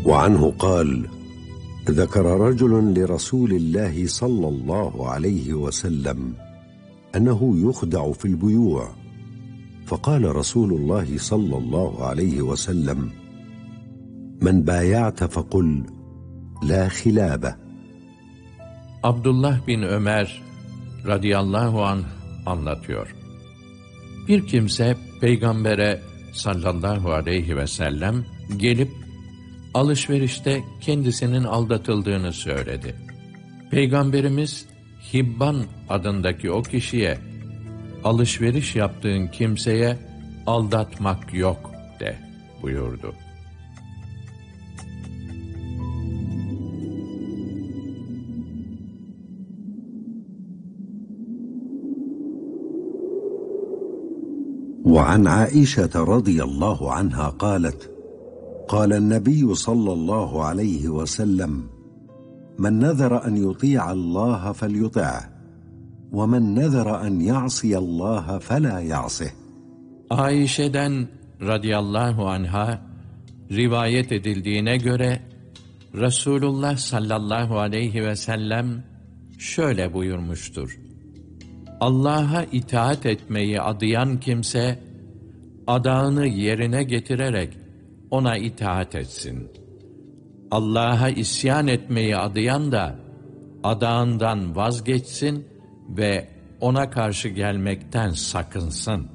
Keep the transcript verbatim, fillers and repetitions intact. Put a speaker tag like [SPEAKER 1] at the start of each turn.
[SPEAKER 1] وعنه قال: ذكر رجل لرسول الله صلى الله عليه وسلم أنه يخدع في البيوع، فقال رسول الله صلى الله عليه وسلم: من بايعت فقل لا خلابة.
[SPEAKER 2] Abdullah bin Ömer radıyallahu anh anlatıyor. Bir kimse Peygamber'e sallallahu aleyhi ve sellem gelip alışverişte kendisinin aldatıldığını söyledi. Peygamberimiz Hibban adındaki o kişiye alışveriş yaptığın kimseye aldatmak yok de buyurdu.
[SPEAKER 1] وعن عائشة رضي الله عنها قالت: قال النبي صلى الله عليه وسلم: من نذر أن يطيع الله فليطعه ومن نذر أن يعصي الله فلا يعصه.
[SPEAKER 2] Ayşe'den radıyallahu anha rivayet edildiğine göre Resulullah sallallahu aleyhi ve sellem şöyle buyurmuştur: Allah'a itaat etmeyi adayan kimse, adağını yerine getirerek ona itaat etsin. Allah'a isyan etmeyi adayan da, adağından vazgeçsin ve ona karşı gelmekten sakınsın.